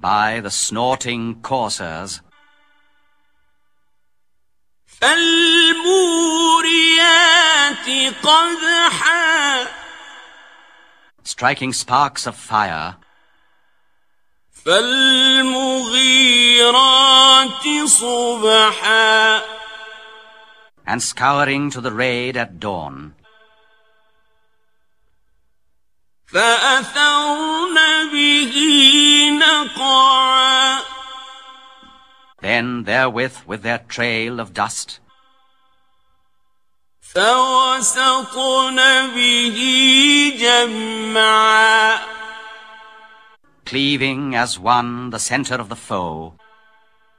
by the snorting coursers. فالموريات قدحا striking sparks of fire. فالمغيرات صبحا and scouring to the raid at dawn. فأثرن به نقعا Then therewith with their trail of dust. فوسطن به جمعا Cleaving as one the center of the foe.